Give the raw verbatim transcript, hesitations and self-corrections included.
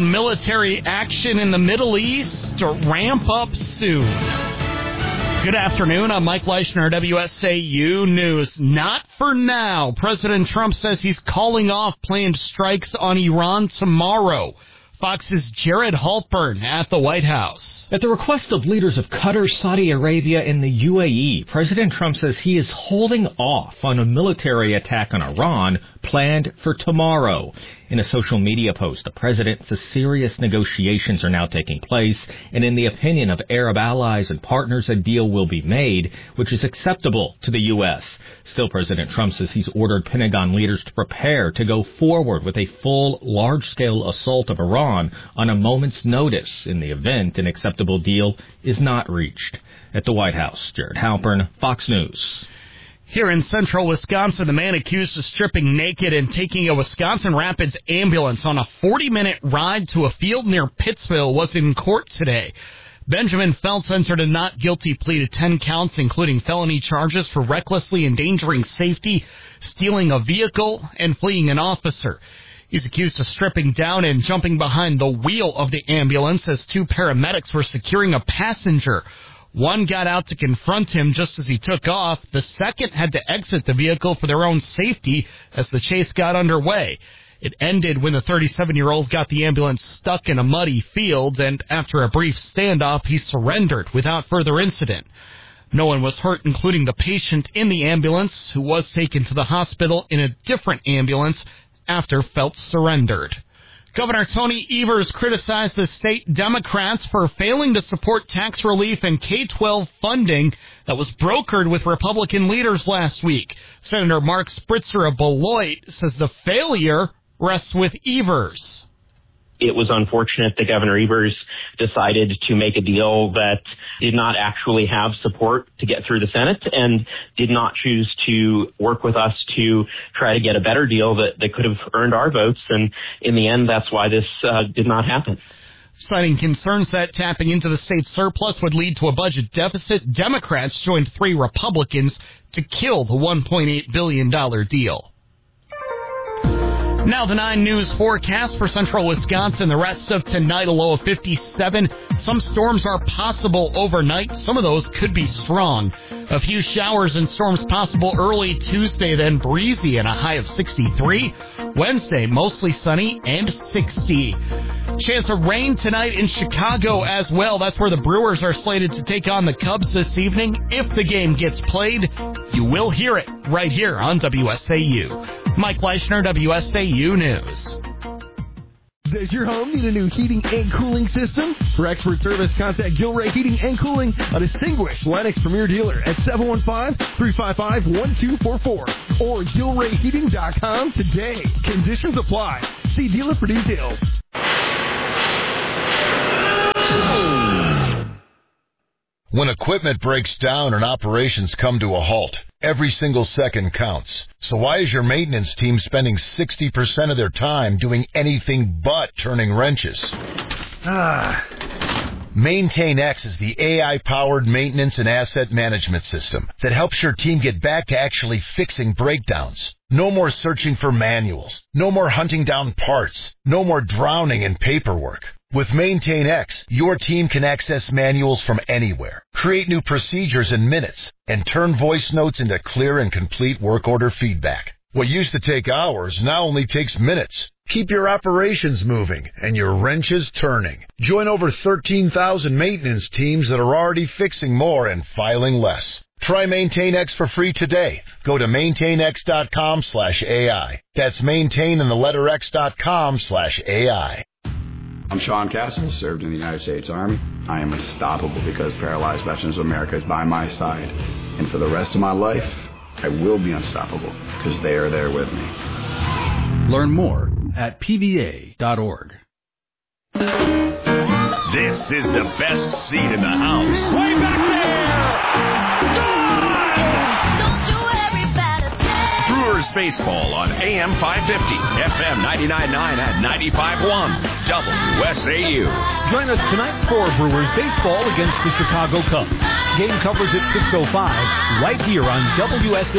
military action in the Middle East to ramp up soon. Good afternoon. I'm Mike Leishner, W S A U News. Not for now. President Trump says he's calling off planned strikes on Iran tomorrow. Fox's Jared Halpern at the White House. At the request of leaders of Qatar, Saudi Arabia, and the U A E, President Trump says he is holding off on a military attack on Iran planned for tomorrow. In a social media post, the president says serious negotiations are now taking place, and in the opinion of Arab allies and partners, a deal will be made, which is acceptable to the U S. Still, President Trump says he's ordered Pentagon leaders to prepare to go forward with a full, large-scale assault of Iran on a moment's notice in the event an acceptable deal is not reached. At the White House, Jared Halpern, Fox News. Here in central Wisconsin, the man accused of stripping naked and taking a Wisconsin Rapids ambulance on a forty-minute ride to a field near Pittsville was in court today. Benjamin Feltz entered a not guilty plea to ten counts, including felony charges for recklessly endangering safety, stealing a vehicle, and fleeing an officer. He's accused of stripping down and jumping behind the wheel of the ambulance as two paramedics were securing a passenger. One got out to confront him just as he took off. The second had to exit the vehicle for their own safety as the chase got underway. It ended when the thirty-seven-year-old got the ambulance stuck in a muddy field, and after a brief standoff, he surrendered without further incident. No one was hurt, including the patient in the ambulance, who was taken to the hospital in a different ambulance after Feltz surrendered. Governor Tony Evers criticized the state Democrats for failing to support tax relief and K twelve funding that was brokered with Republican leaders last week. Senator Mark Spritzer of Beloit says the failure rests with Evers. It was unfortunate that Governor Evers decided to make a deal that did not actually have support to get through the Senate and did not choose to work with us to try to get a better deal that, that could have earned our votes. And in the end, that's why this uh, did not happen. Citing concerns that tapping into the state surplus would lead to a budget deficit, Democrats joined three Republicans to kill the one point eight billion dollars deal. Now the nine News forecast for central Wisconsin. The rest of tonight, a low of fifty-seven. Some storms are possible overnight. Some of those could be strong. A few showers and storms possible early Tuesday, then breezy and a high of sixty-three. Wednesday, mostly sunny and sixty. Chance of rain tonight in Chicago as well. That's where the Brewers are slated to take on the Cubs this evening. If the game gets played, you will hear it right here on W S A U. Mike Leishner, W S A U News. Does your home need a new heating and cooling system? For expert service, contact Gilray Heating and Cooling, a distinguished Lennox Premier dealer at seven one five, three five five, one two four four or Gilray Heating dot com today. Conditions apply. See dealer for details. When equipment breaks down and operations come to a halt, every single second counts. So why is your maintenance team spending sixty percent of their time doing anything but turning wrenches? Ah. MaintainX is the A I-powered maintenance and asset management system that helps your team get back to actually fixing breakdowns. No more searching for manuals. No more hunting down parts. No more drowning in paperwork. With MaintainX, your team can access manuals from anywhere, create new procedures in minutes, and turn voice notes into clear and complete work order feedback. What used to take hours now only takes minutes. Keep your operations moving and your wrenches turning. Join over thirteen thousand maintenance teams that are already fixing more and filing less. Try MaintainX for free today. Go to maintainx.com slash AI. That's maintain and the letter X dot com slash AI. I'm Sean Castle, served in the United States Army. I am unstoppable because Paralyzed Veterans of America is by my side. And for the rest of my life, I will be unstoppable because they are there with me. Learn more at P V A dot org. This is the best seat in the house. Way back there! Don't do everybody say. Brewers baseball on A M five fifty, F M ninety-nine point nine and ninety-five point one, W S A U. Join us tonight for Brewers baseball against the Chicago Cubs. Game coverage at six oh five, right here on W S A U.